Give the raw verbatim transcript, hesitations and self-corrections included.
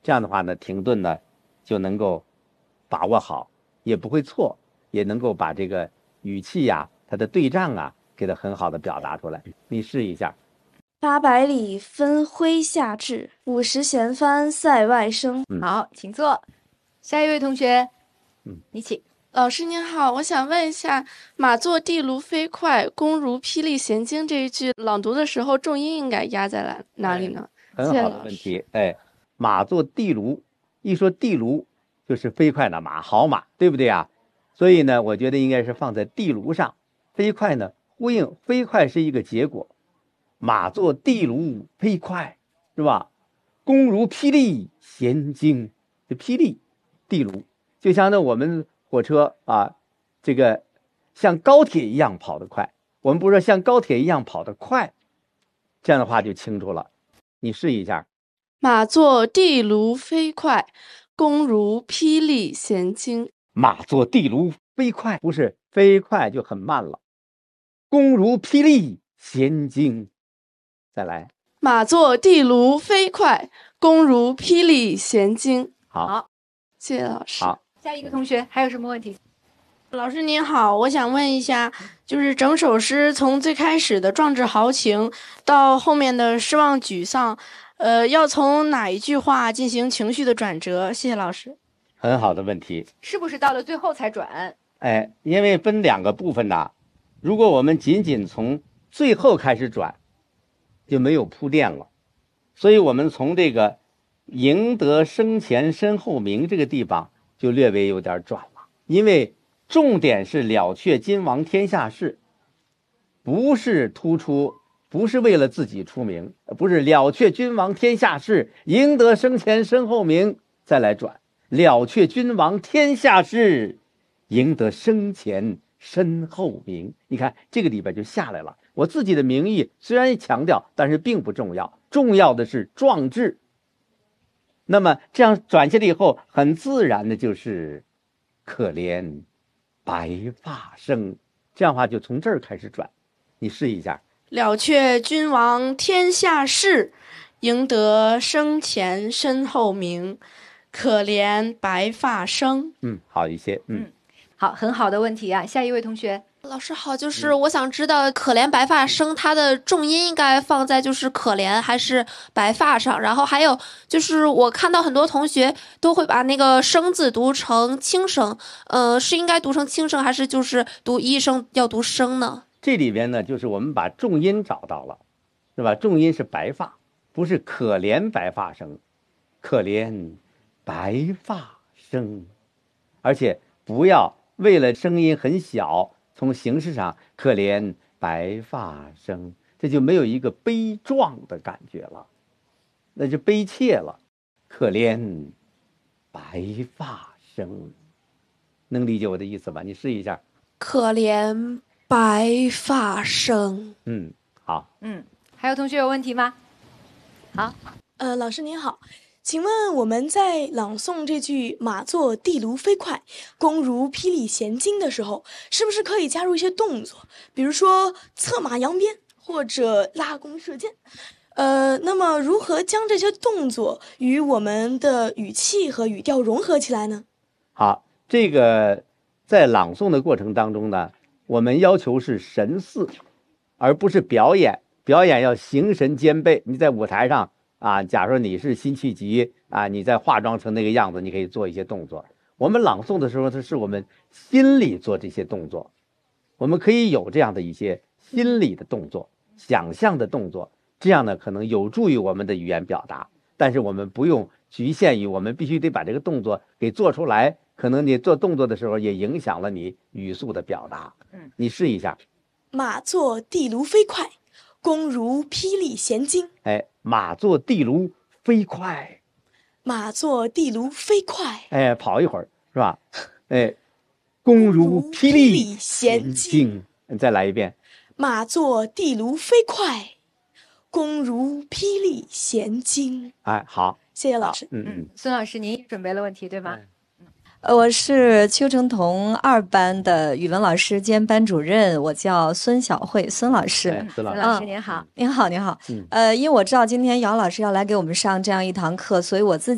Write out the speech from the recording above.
这样的话呢，停顿呢就能够把握好，也不会错，也能够把这个语气呀、啊、它的对仗啊给它很好的表达出来。你试一下。 八百里分麾下炙，五十弦翻塞外声。 嗯、好，请坐。下一位同学， 嗯， 你请。 老师您好，我想问一下，马作地卢飞快，弓如霹雳弦惊这一句朗读的时候，重音应该压在哪里呢？ 哎、很好的问题。哎，马作地卢，一说地卢就是飞快的马，好马，对不对啊？所以呢，我觉得应该是放在地卢上。飞快呢，呼应飞快是一个结果。马作地卢飞快，是吧？弓如霹雳弦惊，这霹雳地卢就像那我们火车啊，这个像高铁一样跑得快。我们不是说像高铁一样跑得快，这样的话就清楚了。你试一下。 马作地卢飞快，弓如霹雳弦惊。 马作地卢飞快，不是飞快就很慢了。弓如霹雳弦惊。再来。 马作地卢飞快，弓如霹雳弦惊。 好， 好， 谢谢老师。 好， 下一个同学还有什么问题？ 老师您好，我想问一下，就是整首诗从最开始的壮志豪情到后面的失望沮丧，呃，要从哪一句话进行情绪的转折？谢谢老师。 很好的问题。 是不是到了最后才转？ 哎，因为分两个部分呐，如果我们仅仅从最后开始转，就没有铺垫了。所以我们从这个赢得生前身后名这个地方就略微有点转了，因为重点是了却君王天下事，不是突出，不是为了自己出名，不是了却君王天下事，赢得生前身后名再来转，了却君王天下事，赢得生前身后名。你看这个里边就下来了，我自己的名义虽然强调，但是并不重要，重要的是壮志。那么这样转下来以后，很自然的就是可怜白发生，这样的话就从这儿开始转。你试一下。 了却君王天下事，赢得生前身后名，可怜白发生。 嗯，好一些。嗯， 嗯好，很好的问题啊。下一位同学。 老师好，就是我想知道可怜白发生它的重音应该放在就是可怜还是白发上，然后还有就是我看到很多同学都会把那个生字读成轻声，呃，是应该读成轻声还是就是读一声要读声呢？ 这里边呢就是我们把重音找到了，是吧？重音是白发，不是可怜白发生，可怜白发生，而且不要为了声音很小，从形式上可怜白发生，这就没有一个悲壮的感觉了，那就悲切了。可怜白发生，能理解我的意思吧？你试一下。 可怜白发生。 嗯，好。 嗯，还有同学有问题吗？好， 呃，老师您好。请问我们在朗诵这句马作地卢飞快，弓如霹雳弦惊的时候，是不是可以加入一些动作，比如说策马扬鞭或者拉弓射箭？呃，那么如何将这些动作与我们的语气和语调融合起来呢？ 好，这个在朗诵的过程当中呢，我们要求是神似，而不是表演。表演要形神兼备。你在舞台上啊，假如你是辛弃疾啊，你在化妆成那个样子，你可以做一些动作。我们朗诵的时候，它是我们心里做这些动作，我们可以有这样的一些心理的动作、想象的动作，这样呢可能有助于我们的语言表达。但是我们不用局限于我们必须得把这个动作给做出来，可能你做动作的时候也影响了你语速的表达。嗯，你试一下。 马作地卢飞快，弓如霹雳弦惊。 哎，马作地卢飞快， 马作地卢飞快， 哎，跑一会儿是吧？哎，弓如霹雳弦惊。你再来一遍。 马作地卢飞快，弓如霹雳弦惊。 哎，好， 谢谢老师。 嗯嗯， 孙老师，您准备了问题对吗？ 呃，我是邱成桐二班的语文老师兼班主任，我叫孙晓慧，孙老师。 哎、孙老师， 孙老师您好， 您好，您好。 嗯， 呃，因为我知道今天姚老师要来给我们上这样一堂课，所以我自己。